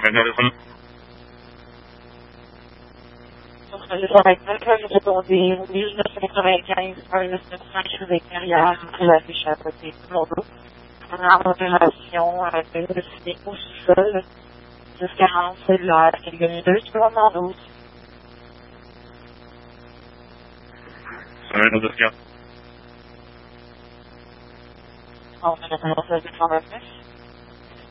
Je répondais au 1995, 1995, je faisais carrière, je l'affiche à côté de mon dos. En opération, de décider au sous-sol, jusqu'à rendre cellulaire, quelques minutes, je peux m'en doute. Ça va être notre cas. On fait la 229.